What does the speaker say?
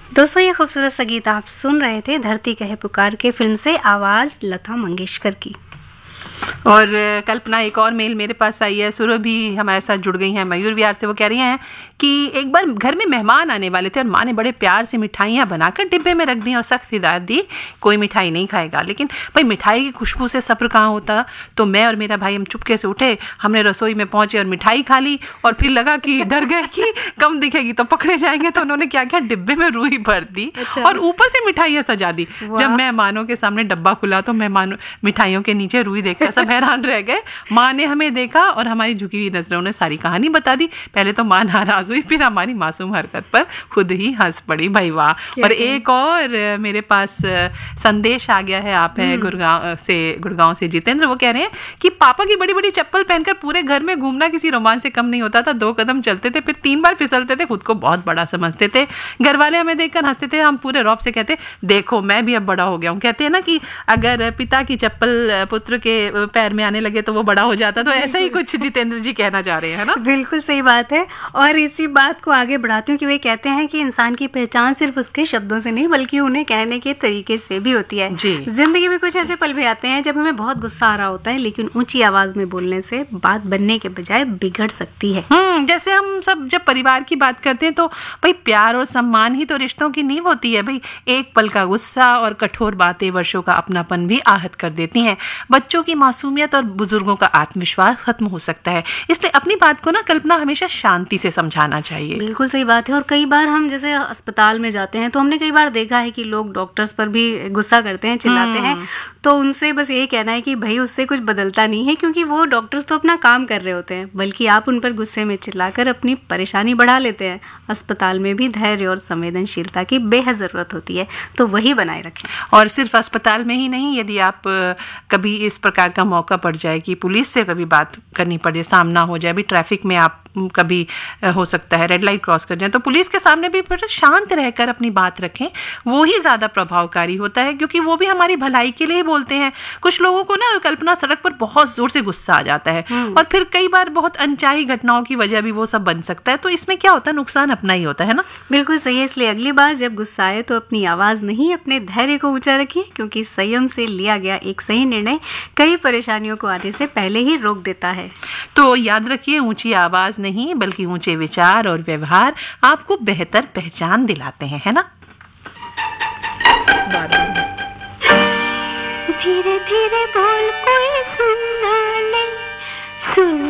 दोस्तों, ये खूबसूरत सा गीत आप सुन रहे थे धरती कहे पुकार के फिल्म से, आवाज़ लता मंगेशकर की। और कल्पना, एक और मेल मेरे पास आई है। सुरभि भी हमारे साथ जुड़ गई हैं मयूर विहार से। वो कह रही हैं कि एक बार घर में मेहमान आने वाले थे और माँ ने बड़े प्यार से मिठाइयाँ बनाकर डिब्बे में रख दी और सख्त हिदायत दी कोई मिठाई नहीं खाएगा। लेकिन भाई मिठाई की खुशबू से सब्र कहाँ होता। तो मैं और मेरा भाई हम चुपके से उठे, हमने रसोई में पहुंचे और मिठाई खा ली और फिर लगा कि डर गए कि कम दिखेगी तो पकड़े जाएंगे। तो उन्होंने क्या किया, डिब्बे में रुई भर दी और ऊपर से मिठाइयाँ सजा दी। जब मेहमानों के सामने डब्बा खुला तो मेहमान मिठाइयों के नीचे रुई देखकर सब हैरान रह गए। माँ ने हमें देखा और हमारी झुकी हुई नजरों ने सारी कहानी बता दी। पहले तो माँ नाराज हुई, फिर हमारी मासूम हरकत पर खुद ही हंस पड़ी। भाई वाह। और एक और मेरे पास संदेश आ गया है। आप हैं गुड़गांव से जितेंद्र। वो कह रहे हैं कि पापा की बड़ी बड़ी चप्पल पहनकर पूरे घर में घूमना किसी रोमांच से कम नहीं होता था। 2 कदम चलते थे, फिर 3 बार फिसलते थे, खुद को बहुत बड़ा समझते थे। घर वाले हमें देखकर हंसते थे, हम पूरे रौब से कहते देखो मैं भी अब बड़ा हो गया हूँ। कहते हैं ना कि अगर पिता की चप्पल पुत्र के पैर में आने लगे तो वो बड़ा हो जाता। तो ऐसा ही कुछ जितेंद्र जी कहना चाह रहे हैं ना। बिल्कुल सही बात है। और इसी बात को आगे बढ़ाती हूँ कि वे कहते हैं कि इंसान की पहचान सिर्फ उसके शब्दों से नहीं बल्कि उन्हें कहने के तरीके से भी होती है। जिंदगी में कुछ ऐसे पल भी आते हैं जब हमें बहुत गुस्सा आ रहा होता है, लेकिन ऊंची आवाज में बोलने से बात बनने के बजाय बिगड़ सकती है। जैसे हम सब जब परिवार की बात करते हैं तो भाई प्यार और सम्मान ही तो रिश्तों की नींव होती है। भाई एक पल का गुस्सा और कठोर बातें वर्षों का अपनापन भी आहत कर देती हैं। बच्चों की मासूमियत और बुजुर्गों का आत्मविश्वास खत्म हो सकता है। इसलिए अपनी बात को ना कल्पना हमेशा शांति से समझाना चाहिए। बिल्कुल सही बात है। और कई बार हम जैसे अस्पताल में जाते हैं तो हमने कई बार देखा है कि लोग डॉक्टर्स पर भी गुस्सा करते हैं, चिल्लाते हैं। तो उनसे बस यही कहना है कि भाई उससे कुछ बदलता नहीं है, क्योंकि वो डॉक्टर्स तो अपना काम कर रहे होते हैं, बल्कि आप उन पर गुस्से में चिल्लाकर अपनी परेशानी बढ़ा लेते हैं। अस्पताल में भी धैर्य और संवेदनशीलता की बेहद जरूरत होती है, तो वही बनाए रखें। और सिर्फ अस्पताल में ही नहीं, यदि आप कभी इस प्रकार का मौका पड़ जाए कि पुलिस से कभी बात करनी पड़े, सामना हो जाए, अभी ट्रैफिक में आप कभी हो सकता है रेड लाइट क्रॉस कर जाए, तो पुलिस के सामने भी फिर शांत रहकर अपनी बात रखें। वो ही ज्यादा प्रभावकारी होता है, क्योंकि वो भी हमारी भलाई के लिए बोलते हैं। कुछ लोगों को ना कल्पना सड़क पर बहुत जोर से गुस्सा आ जाता है और फिर कई बार बहुत अनचाही घटनाओं की वजह भी वो सब बन सकता है। तो इसमें क्या होता है, नुकसान अपना ही होता है ना। बिल्कुल सही है। इसलिए अगली बार जब गुस्सा आए तो अपनी आवाज नहीं, अपने धैर्य को ऊंचा रखिए, क्योंकि संयम से लिया गया एक सही निर्णय कई परेशानियों को आने से पहले ही रोक देता है। तो याद रखिए, ऊंची आवाज नहीं बल्कि ऊंचे विचार और व्यवहार आपको बेहतर पहचान दिलाते हैं, है ना। धीरे धीरे बोल, कोई सुन ना ले, सुन